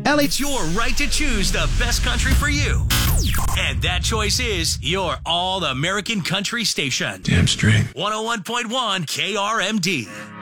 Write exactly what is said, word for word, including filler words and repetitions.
Ellie. It's your right to choose the best country for you. And that choice is your All American Country station. Damn straight. one oh one point one K R M D.